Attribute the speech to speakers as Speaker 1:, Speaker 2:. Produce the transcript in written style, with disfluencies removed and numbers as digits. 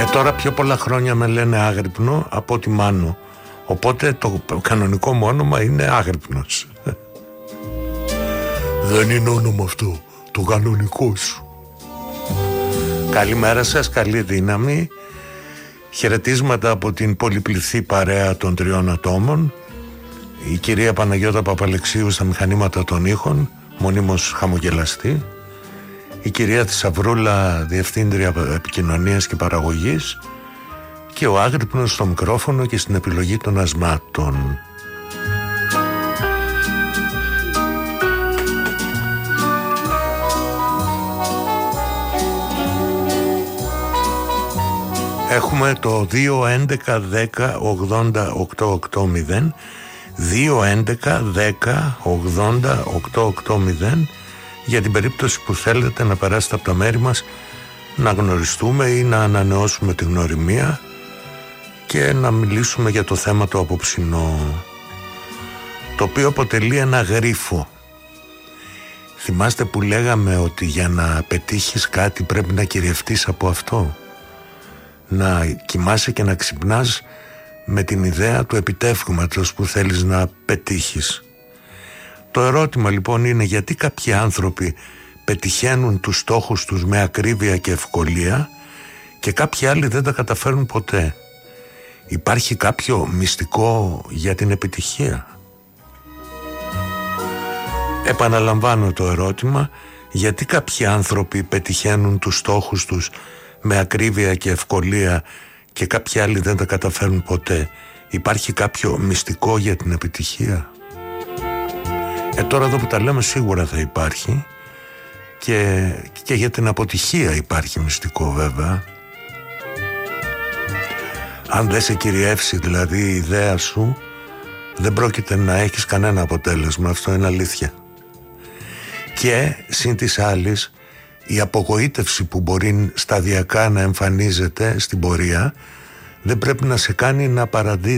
Speaker 1: Τώρα πιο πολλά χρόνια με λένε Άγρυπνο από ότι Μάνο. Οπότε το κανονικό μου όνομα είναι Άγρυπνος. Δεν είναι όνομα αυτό, το κανονικό σου. Καλημέρα σας, καλή δύναμη. Χαιρετίσματα από την πολυπληθή παρέα των 3 ατόμων. Η κυρία Παναγιώτα Παπαλεξίου στα μηχανήματα των ήχων, μονίμως χαμογελαστή. Η κυρία Θησαυρούλα, διευθύντρια επικοινωνίας και παραγωγής. Και ο Άγρυπνος στο μικρόφωνο και στην επιλογή των ασμάτων. Έχουμε το 2-11-10-80-880, 2-11-10-80-880 για την περίπτωση που θέλετε να περάσετε από τα μέρη μας, να γνωριστούμε ή να ανανεώσουμε τη γνωριμία και να μιλήσουμε για το θέμα το απόψινό, το οποίο αποτελεί ένα γρίφο. Θυμάστε που λέγαμε ότι για να πετύχεις κάτι πρέπει να κυριευτείς από αυτό, να κοιμάσαι και να ξυπνάς με την ιδέα του επιτεύγματος που θέλεις να πετύχεις. Το ερώτημα λοιπόν είναι γιατί κάποιοι άνθρωποι πετυχαίνουν τους στόχους τους με ακρίβεια και ευκολία και κάποιοι άλλοι δεν τα καταφέρουν ποτέ. Υπάρχει κάποιο μυστικό για την επιτυχία? Επαναλαμβάνω το ερώτημα, γιατί κάποιοι άνθρωποι πετυχαίνουν τους στόχους τους με ακρίβεια και ευκολία και κάποιοι άλλοι δεν τα καταφέρουν ποτέ? Υπάρχει κάποιο μυστικό για την επιτυχία? Τώρα εδώ που τα λέμε σίγουρα θα υπάρχει και για την αποτυχία υπάρχει μυστικό βέβαια. Αν δεν σε κυριεύσει δηλαδή η ιδέα σου, δεν πρόκειται να έχεις κανένα αποτέλεσμα, αυτό είναι αλήθεια. Και συν της άλλης, η απογοήτευση που μπορεί σταδιακά να εμφανίζεται στην πορεία δεν πρέπει να σε κάνει να παραδίδεις